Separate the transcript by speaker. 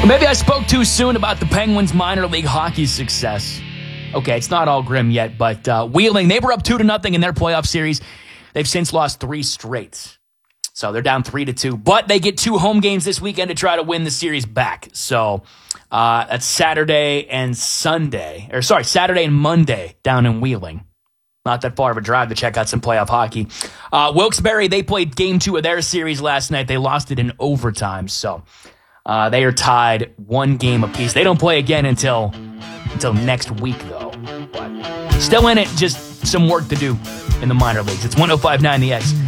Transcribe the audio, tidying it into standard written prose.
Speaker 1: Maybe I spoke too soon about the Penguins' minor league hockey success. Okay, it's not all grim yet, but Wheeling, they were up 2-0 in their playoff series. They've since lost 3 straight. So they're down 3-2. But they get 2 home games this weekend to try to win the series back. So that's Saturday and Monday down in Wheeling. Not that far of a drive to check out some playoff hockey. Wilkes-Barre, they played game 2 of their series last night. They lost it in overtime. So they are tied 1 game apiece. They don't play again until next week, though. But still in it, just some work to do in the minor leagues. It's 105.9 The X.